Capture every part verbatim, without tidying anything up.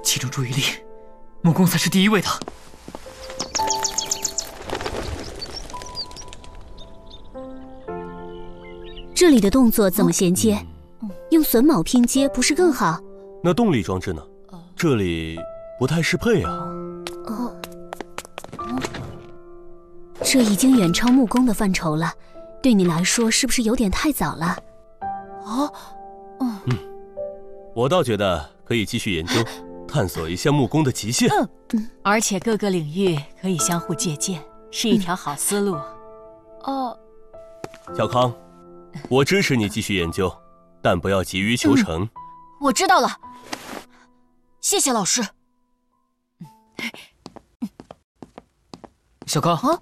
集中注意力，木工才是第一位的。 这里的动作怎么衔接？用榫卯拼接不是更好？ 那动力装置呢？这里不太适配啊。 哦，这已经远超木工的范畴了，对你来说是不是有点太早了？ 哦，嗯嗯，我倒觉得可以继续研究，探索一下木工的极限。 嗯嗯，而且各个领域可以相互借鉴，是一条好思路。哦、 嗯，小康，我支持你继续研究，但不要急于求成。嗯、 我知道了，谢谢老师。 小康，啊、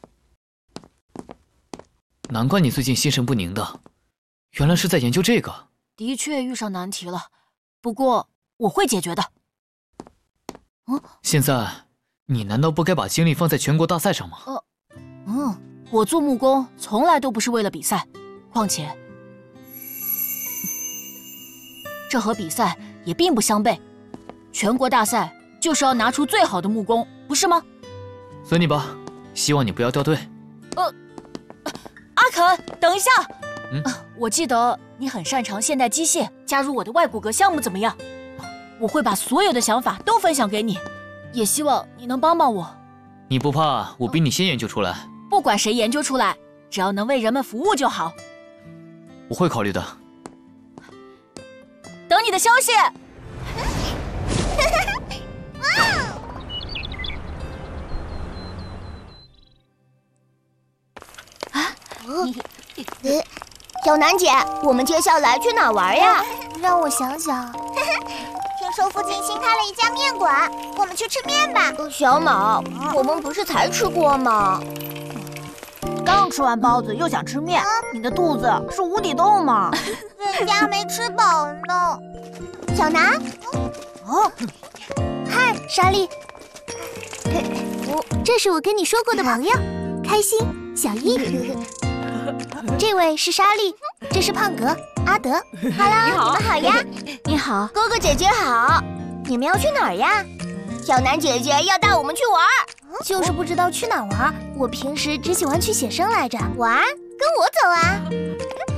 难怪你最近心神不宁的，原来是在研究这个。 的确遇上难题了，不过我会解决的。 嗯，现在你难道不该把精力放在全国大赛上吗？ 呃，嗯，我做木工从来都不是为了比赛，况且这和比赛也并不相悖。全国大赛就是要拿出最好的木工，不是吗？ 随你吧，希望你不要掉队。 呃，阿肯，等一下。 嗯、 呃，我记得你很擅长现代机械，加入我的外骨骼项目怎么样？我会把所有的想法都分享给你，也希望你能帮帮我。 你不怕我比你先研究出来？呃、 不管谁研究出来，只要能为人们服务就好。 我会考虑的。 等你的消息。 小南姐，我们接下来去哪玩呀？ 让我想想。听说附近新开了一家面馆，我们去吃面吧。 小马，我们不是才吃过吗？ 刚吃完包子又想吃面，你的肚子是无底洞吗？ 人家没吃饱呢。小南， 哦， 嗨，莎莉， 我这是我跟你说过的朋友，开心、小易。 这位是莎莉，这是胖格、阿德。Hello， 你们好呀！ 你好， 哥哥姐姐好。 你们要去哪儿呀？ 小南姐姐要带我们去玩， 就是不知道去哪儿玩。我平时只喜欢去写生来着。玩？跟我走啊！